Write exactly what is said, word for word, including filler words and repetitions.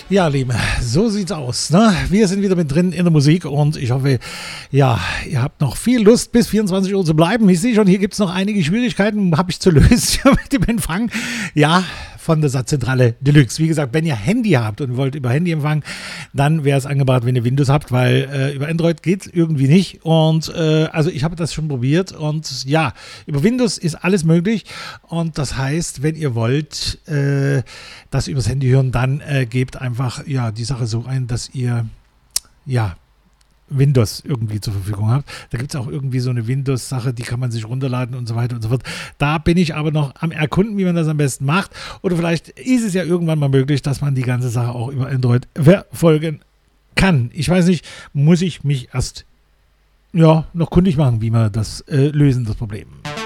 Ja, Lieben, so sieht's aus. Ne? Wir sind wieder mit drin in der Musik und ich hoffe, ja, ihr habt noch viel Lust, bis vierundzwanzig Uhr zu bleiben. Ich sehe schon, hier gibt es noch einige Schwierigkeiten, habe ich zu lösen mit dem Empfang. Ja, von der Satzzentrale Deluxe. Wie gesagt, wenn ihr Handy habt und wollt über Handy empfangen, dann wäre es angebracht, wenn ihr Windows habt, weil äh, über Android geht es irgendwie nicht. Und äh, also ich habe das schon probiert und ja, über Windows ist alles möglich. Und das heißt, wenn ihr wollt, äh, das übers Handy hören, dann äh, gebt einfach ja die Sache so ein, dass ihr ja Windows irgendwie zur Verfügung habt. Da gibt es auch irgendwie so eine Windows-Sache, die kann man sich runterladen und so weiter und so fort. Da bin ich aber noch am Erkunden, wie man das am besten macht. Oder vielleicht ist es ja irgendwann mal möglich, dass man die ganze Sache auch über Android verfolgen kann. Ich weiß nicht, muss ich mich erst ja noch kundig machen, wie wir das äh, lösen, das Problem.